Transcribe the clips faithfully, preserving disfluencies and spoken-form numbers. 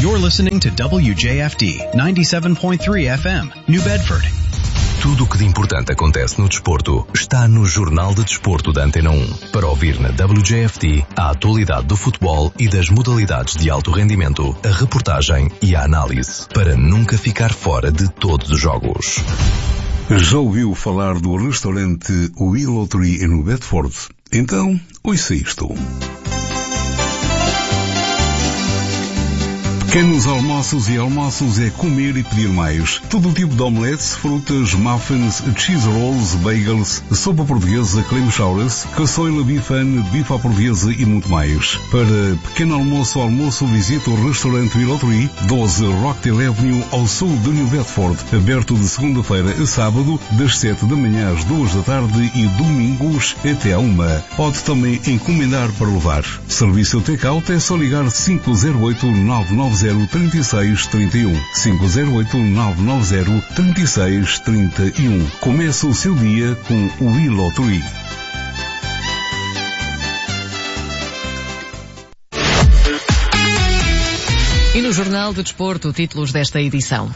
You're listening to W J F D ninety-seven point three F M, New Bedford. Tudo o que de importante acontece no desporto está no Jornal de Desporto da Antena um. Para ouvir na W J F D a atualidade do futebol e das modalidades de alto rendimento, a reportagem e a análise, para nunca ficar fora de todos os jogos. Já ouviu falar do restaurante Willow Tree em New Bedford? Então, ouça isto. Pequenos almoços e almoços é comer e pedir mais. Todo tipo de omeletes, frutas, muffins, cheese rolls, bagels, sopa portuguesa, cream chowers, caçoila bifan, bife à portuguesa e muito mais. Para pequeno almoço ou almoço, visite o restaurante Willow Tree, doze Rockdale Avenue, ao sul de New Bedford, aberto de segunda-feira a sábado, das sete da manhã às duas da tarde e domingos até à uma. Pode também encomendar para levar. Serviço take-out é só ligar cinco zero oito nove nove zero três seis três um. cinco zero oito nove nove zero três seis três um. Começa o seu dia com o Willow Tree. E no Jornal de Desporto, títulos desta edição.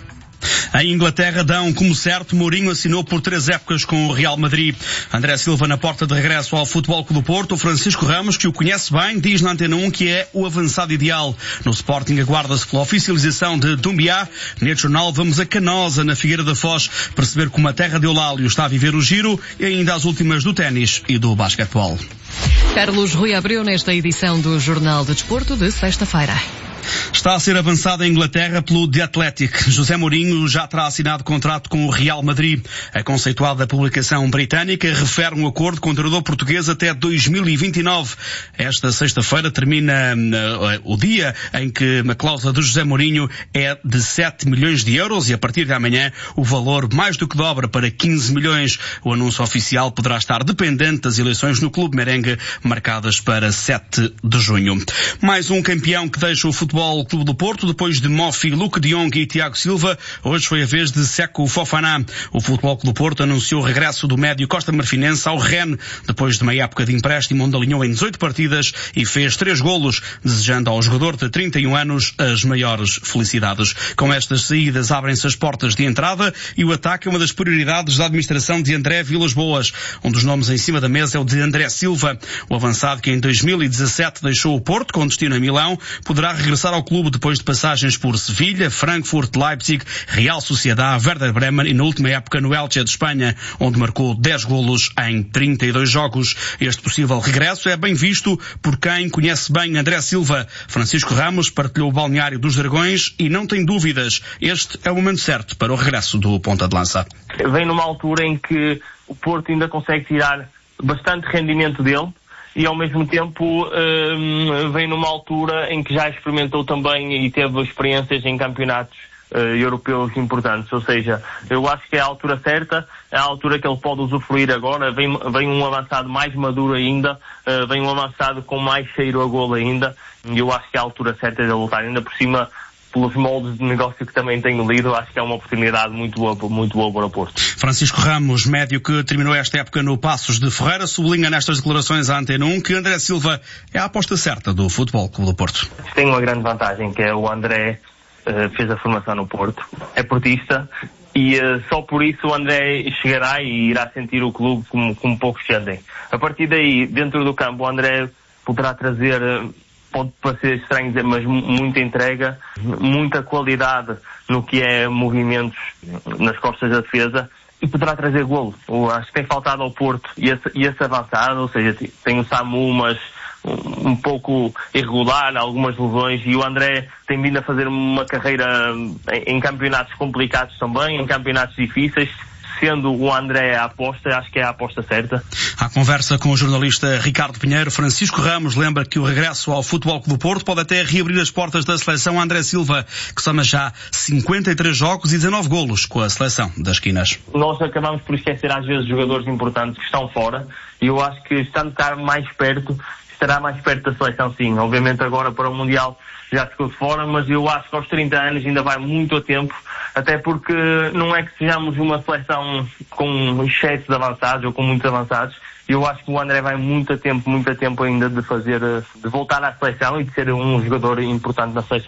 Em Inglaterra dão como certo, Mourinho assinou por três épocas com o Real Madrid. André Silva na porta de regresso ao Futebol Clube do Porto. O Francisco Ramos, que o conhece bem, diz na Antena um que é o avançado ideal. No Sporting aguarda-se pela oficialização de Doumbia. Neste jornal vamos a Canosa, na Figueira da Foz, perceber como a terra de Eulálio está a viver o giro e ainda as últimas do ténis e do basquetebol. Carlos Rui Abreu nesta edição do Jornal de Desporto de sexta-feira. Está a ser avançado em Inglaterra pelo The Athletic. José Mourinho já terá assinado contrato com o Real Madrid. A conceituada publicação britânica refere um acordo com o treinador português até dois mil e vinte e nove. Esta sexta-feira termina uh, o dia em que a cláusula de José Mourinho é de sete milhões de euros e a partir de amanhã o valor mais do que dobra para quinze milhões. O anúncio oficial poderá estar dependente das eleições no Clube Merengue, marcadas para sete de junho. Mais um campeão que deixa o futebol Futebol Clube do Porto, depois de Mofi, Luque de Jong e Tiago Silva, hoje foi a vez de Seco Fofana. O Futebol Clube do Porto anunciou o regresso do médio costa-marfinense ao Rennes, depois de uma época de empréstimo onde alinhou em dezoito partidas e fez três golos, desejando ao jogador de trinta e um anos as maiores felicidades. Com estas saídas abrem-se as portas de entrada e o ataque é uma das prioridades da administração de André Vilas Boas. Um dos nomes em cima da mesa é o de André Silva. O avançado que em dois mil e dezassete deixou o Porto com destino a Milão, poderá regressar ao clube depois de passagens por Sevilha, Frankfurt, Leipzig, Real Sociedade, Werder Bremen e na última época no Elche de Espanha, onde marcou dez golos em trinta e dois jogos. Este possível regresso é bem visto por quem conhece bem André Silva. Francisco Ramos partilhou o balneário dos Dragões e não tem dúvidas, este é o momento certo para o regresso do ponta de lança. Vem numa altura em que o Porto ainda consegue tirar bastante rendimento dele, e ao mesmo tempo um, vem numa altura em que já experimentou também e teve experiências em campeonatos uh, europeus importantes, ou seja, eu acho que é a altura certa, é a altura que ele pode usufruir agora. Vem, vem um avançado mais maduro ainda, uh, vem um avançado com mais cheiro a golo ainda, e eu acho que é a altura certa de ele voltar, ainda por cima, pelos moldes de negócio que também tenho lido, acho que é uma oportunidade muito boa, muito boa para o Porto. Francisco Ramos, médio que terminou esta época no Passos de Ferreira, sublinha nestas declarações à Antena um que André Silva é a aposta certa do Futebol Clube do Porto. Tem uma grande vantagem, que é o André uh, fez a formação no Porto, é portista, e uh, só por isso o André chegará e irá sentir o clube como, como poucos sentem. A partir daí, dentro do campo, o André poderá trazer... Uh, pode parecer estranho dizer, mas muita entrega, muita qualidade no que é movimentos nas costas da defesa e poderá trazer golo. Eu acho que tem faltado ao Porto e esse, e esse avançado, ou seja, tem o Samu, mas um, um pouco irregular, algumas lesões, e o André tem vindo a fazer uma carreira em, em campeonatos complicados também, em campeonatos difíceis. Sendo o André a aposta, acho que é a aposta certa. À conversa com o jornalista Ricardo Pinheiro, Francisco Ramos lembra que o regresso ao Futebol Clube do Porto pode até reabrir as portas da seleção André Silva, que soma já cinquenta e três jogos e dezanove golos com a seleção das Quinas. Nós acabamos por esquecer às vezes jogadores importantes que estão fora, e eu acho que estando cá mais perto, estará mais perto da seleção, sim. Obviamente agora para o Mundial já ficou de fora, mas eu acho que aos trinta anos ainda vai muito a tempo, até porque não é que sejamos uma seleção com excesso de avançados ou com muitos avançados. Eu acho que o André vai muito a tempo, muito a tempo ainda de fazer, de voltar à seleção e de ser um jogador importante na seleção.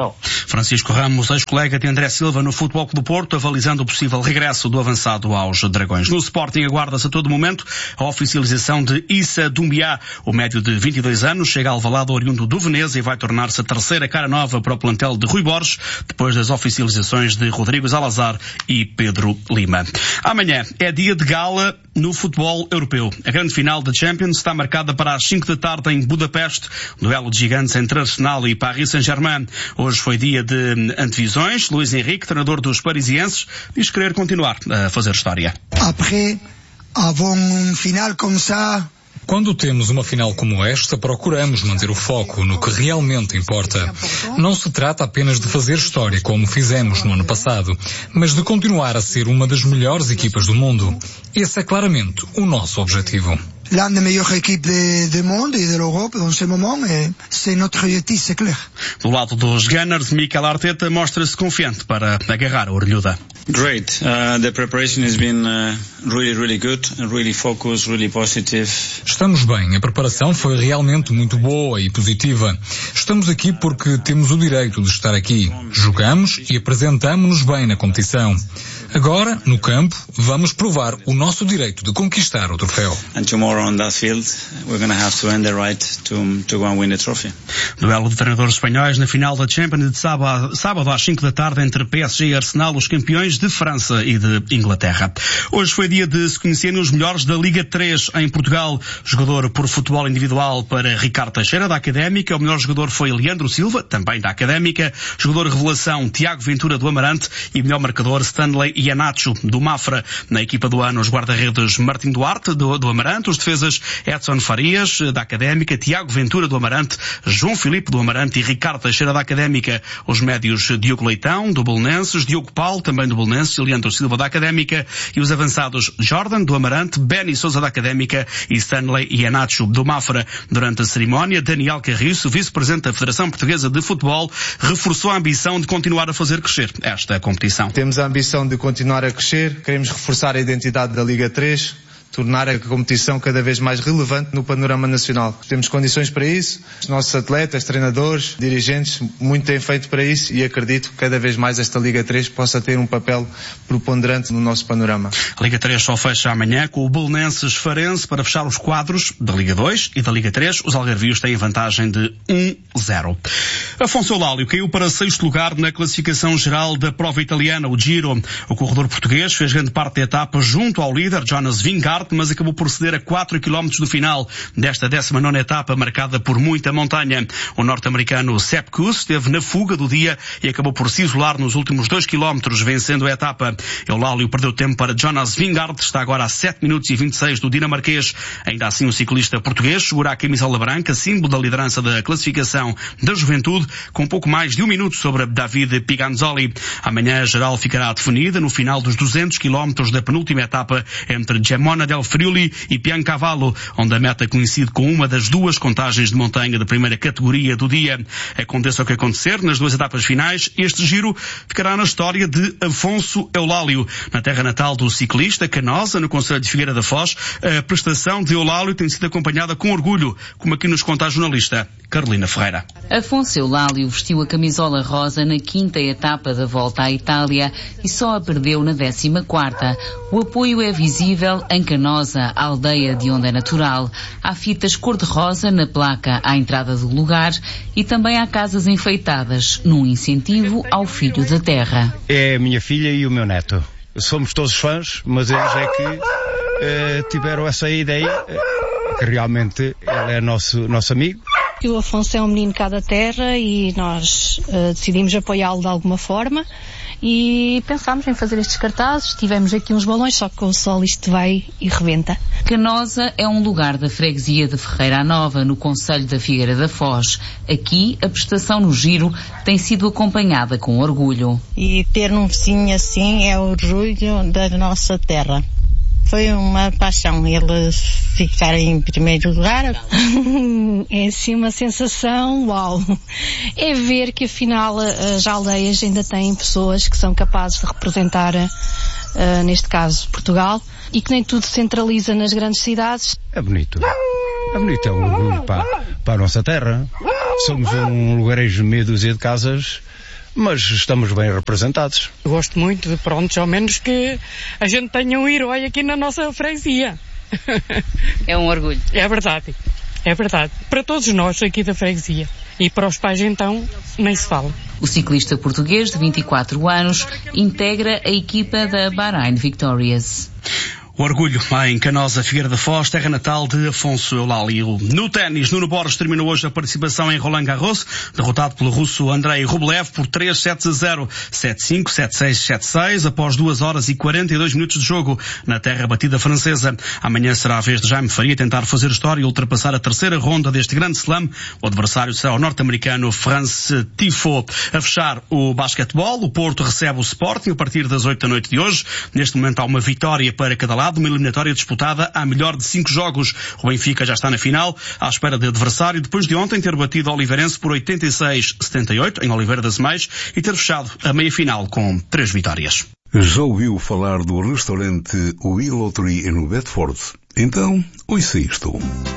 Francisco Ramos, ex-colega de André Silva no Futebol Clube do Porto, avalizando o possível regresso do avançado aos Dragões. No Sporting aguarda-se a todo momento a oficialização de Issa Doumbia. O médio de vinte e dois anos chega a Alvalade oriundo do Veneza e vai tornar-se a terceira cara nova para o plantel de Rui Borges, depois das oficializações de Rodrigo Salazar e Pedro Lima. Amanhã é dia de gala no futebol europeu. A grande final da Champions está marcada para as cinco da tarde em Budapeste, duelo de gigantes entre Arsenal e Paris Saint-Germain. Hoje foi dia de antevisões. Luís Henrique, treinador dos parisienses, diz querer continuar a fazer história. Après, avant un final comme ça, quando temos uma final como esta, procuramos manter o foco no que realmente importa. Não se trata apenas de fazer história como fizemos no ano passado, mas de continuar a ser uma das melhores equipas do mundo. Esse é claramente o nosso objetivo. L'une des meilleures équipes du monde et de l'Europe dans ce moment, c'est notre objectif, c'est clair. Do lado dos Gunners, Mikel Arteta mostra-se confiante para agarrar a orelhuda. Great. Uh, the preparation has been uh, really, really good, really focused, really positive. Estamos bem. A preparação foi realmente muito boa e positiva. Estamos aqui porque temos o direito de estar aqui. Jogamos e apresentamos-nos bem na competição. Agora, no campo, vamos provar o nosso direito de conquistar o troféu. And tomorrow on that field, we're going to have to earn the right to to go and win the trophy. Duelo de treinadores espanhóis na final da Champions de sábado, sábado às cinco da tarde entre P S G e Arsenal, os campeões de França e de Inglaterra. Hoje foi dia de se conhecerem os melhores da Liga três em Portugal. Jogador por futebol individual para Ricardo Teixeira, da Académica. O melhor jogador foi Leandro Silva, também da Académica. Jogador revelação, Tiago Ventura, do Amarante. E melhor marcador, Stanley Iheanacho, do Mafra. Na equipa do ano, os guarda-redes Martim Duarte, do, do Amarante. Os defesas Edson Farias, da Académica. Tiago Ventura, do Amarante. João Filipe, do Amarante. E Ricardo Teixeira, da Académica. Os médios Diogo Leitão, do Belenenses. Diogo Paulo, também do Belenenses. Leandro Silva, da Académica. E os avançados Jordan, do Amarante. Benny Sousa, da Académica. E Stanley Iheanacho, do Mafra. Durante a cerimónia, Daniel Carriço, vice-presidente da Federação Portuguesa de Futebol, reforçou a ambição de continuar a fazer crescer esta competição. Temos a ambição de continuar a crescer, queremos reforçar a identidade da Liga três, tornar a competição cada vez mais relevante no panorama nacional. Temos condições para isso, os nossos atletas, treinadores, dirigentes, muito têm feito para isso e acredito que cada vez mais esta Liga três possa ter um papel preponderante no nosso panorama. A Liga três só fecha amanhã com o Belenenses Farense para fechar os quadros da Liga dois e da Liga três. Os algarvios têm vantagem de um zero. Afonso Eulálio caiu para sexto lugar na classificação geral da prova italiana, o Giro. O corredor português fez grande parte da etapa junto ao líder Jonas Vingegaard, mas acabou por ceder a quatro quilómetros do final desta décima nona etapa, marcada por muita montanha. O norte-americano Sepp Kuss esteve na fuga do dia e acabou por se isolar nos últimos dois quilómetros, vencendo a etapa. Eulálio perdeu tempo para Jonas Vingegaard, está agora a sete minutos e vinte e seis do dinamarquês. Ainda assim, o ciclista português segura a camisola branca, símbolo da liderança da classificação da juventude, com pouco mais de um minuto sobre Davide Piganzoli. Amanhã a geral ficará definida no final dos duzentos quilómetros da penúltima etapa entre Gemona del Friuli e Piancavallo, onde a meta coincide com uma das duas contagens de montanha da primeira categoria do dia. Aconteça o que acontecer, nas duas etapas finais, este giro ficará na história de Afonso Eulálio. Na terra natal do ciclista, Canosa, no concelho de Figueira da Foz, a prestação de Eulálio tem sido acompanhada com orgulho, como aqui nos conta a jornalista Carolina Ferreira. Afonso Eulálio vestiu a camisola rosa na quinta etapa da Volta à Itália e só a perdeu na décima quarta. O apoio é visível em Canosa, a aldeia de onde é natural. Há fitas cor-de-rosa na placa à entrada do lugar e também há casas enfeitadas, num incentivo ao filho da terra. É a minha filha e o meu neto. Somos todos fãs, mas eles é que uh, tiveram essa ideia, uh, que realmente ele é nosso, nosso amigo. O Afonso é um menino cá da terra e nós uh, decidimos apoiá-lo de alguma forma e pensámos em fazer estes cartazes. Tivemos aqui uns balões, só que com o sol isto vai e rebenta. Canosa é um lugar da freguesia de Ferreira Nova, no concelho da Figueira da Foz. Aqui, a prestação no giro tem sido acompanhada com orgulho. E ter um vizinho assim é orgulho da nossa terra. Foi uma paixão eles ficarem em primeiro lugar. É assim uma sensação, uau! É ver que afinal as aldeias ainda têm pessoas que são capazes de representar, uh, neste caso, Portugal, e que nem tudo se centraliza nas grandes cidades. É bonito. É bonito, é um orgulho para, para a nossa terra. Somos um lugarejo de meia dúzia de casas mas estamos bem representados. Eu gosto muito de, pronto, ao menos que a gente tenha um herói aqui na nossa freguesia. É um orgulho. É verdade, é verdade. Para todos nós aqui da freguesia. E para os pais, então, nem se fala. O ciclista português de vinte e quatro anos integra a equipa da Bahrain Victorious. O orgulho em Canosa, Figueira da Foz, terra natal de Afonso Eulálio. No ténis, Nuno Borges terminou hoje a participação em Roland Garros, derrotado pelo russo Andrei Rublev por três sets a zero, sete cinco, sete seis, sete seis, após duas horas e quarenta e dois minutos de jogo na terra batida francesa. Amanhã será a vez de Jaime Faria tentar fazer história e ultrapassar a terceira ronda deste grande slam. O adversário será o norte-americano France Tifo. A fechar o basquetebol, o Porto recebe o Sporting a partir das oito da noite de hoje. Neste momento há uma vitória para cada lado, uma eliminatória disputada a melhor de cinco jogos. O Benfica já está na final, à espera de adversário, depois de ontem ter batido o Oliveirense por oitenta e seis a setenta e oito, em Oliveira das Meias, e ter fechado a meia-final com três vitórias. Já ouviu falar do restaurante Wheel Lottery no Bedford? Então, ouça isto.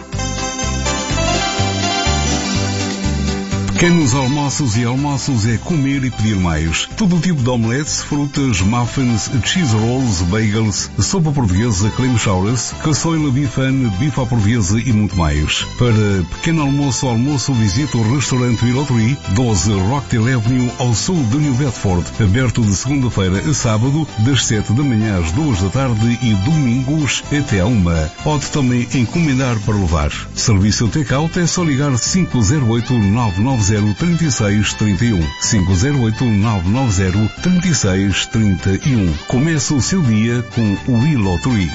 Pequenos almoços e almoços é comer e pedir mais. Todo tipo de omeletes, frutas, muffins, cheese rolls, bagels, sopa portuguesa, clam chowders, caçoila bifan, bife à portuguesa e muito mais. Para pequeno almoço ou almoço, visite o restaurante Willotree, doze Rockdale Avenue, ao sul de New Bedford, aberto de segunda-feira a sábado, das sete da manhã às duas da tarde e domingos até à uma. Pode também encomendar para levar. Serviço take-out é só ligar cinco zero oito, nove nove zero, três seis três um. cinco zero oito, nove nove zero, três seis três um. Começa o seu dia com o Wheel Lottery.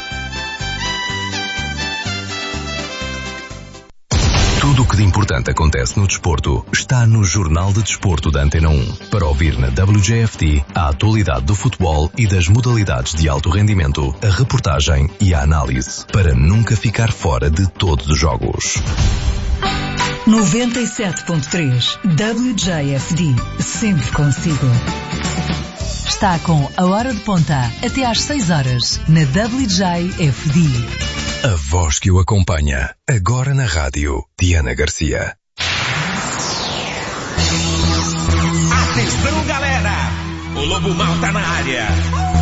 Tudo o que de importante acontece no desporto está no Jornal de Desporto da Antena um. Para ouvir na W J F T a atualidade do futebol e das modalidades de alto rendimento, a reportagem e a análise. Para nunca ficar fora de todos os jogos. noventa e sete ponto três W J F D, sempre consigo. Está com a hora de ponta até às seis horas na W J F D. A voz que o acompanha, agora na rádio, Diana Garcia. Atenção, galera! O Lobo Mal tá na área.